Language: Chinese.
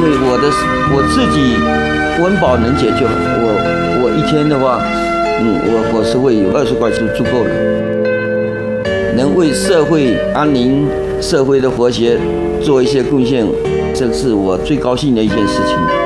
为我自己温饱能解决，我一天的话，我是会有20块就足够了，能为社会安宁、社会的和谐做一些贡献，这是我最高兴的一件事情。